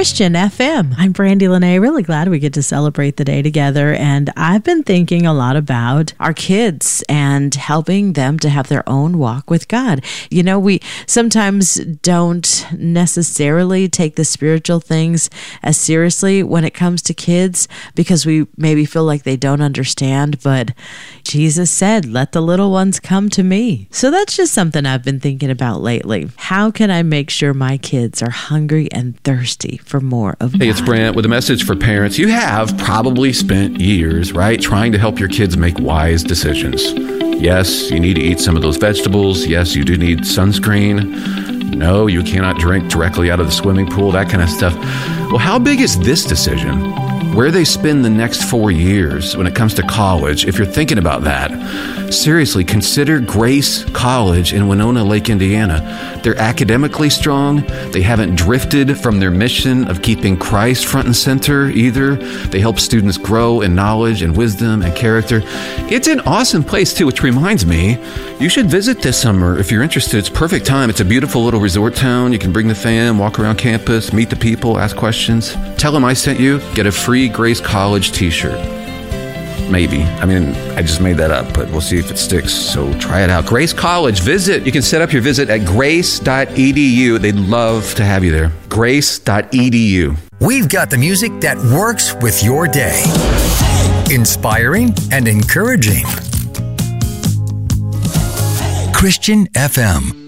Christian FM. I'm Brandy Lene. Really glad we get to celebrate the day together. And I've been thinking a lot about our kids and helping them to have their own walk with God. You know, we sometimes don't necessarily take the spiritual things as seriously when it comes to kids because we maybe feel like they don't understand. But Jesus said, let the little ones come to me. So that's just something I've been thinking about lately. How can I make sure my kids are hungry and thirsty for more of God? Hey, it's Brant with a message for parents. You have probably spent years, right, trying to help your kids make wise decisions. Yes, you need to eat some of those vegetables. Yes, you do need sunscreen. No, you cannot drink directly out of the swimming pool, that kind of stuff. Well, how big is this decision? Where they spend the next 4 years when it comes to college, if you're thinking about that, seriously, consider Grace College in Winona Lake, Indiana. They're academically strong. They haven't drifted from their mission of keeping Christ front and center either. They help students grow in knowledge and wisdom and character. It's an awesome place too, which reminds me, you should visit this summer if you're interested. It's perfect time. It's a beautiful little resort town. You can bring the fam, walk around campus, meet the people, ask questions. Tell them I sent you. Get a free Grace College t-shirt. Maybe. I mean, I just made that up, but we'll see if it sticks. So try it out. Grace College, visit. You can set up your visit at grace.edu. They'd love to have you there. Grace.edu. We've got the music that works with your day. Inspiring and encouraging. Christian FM.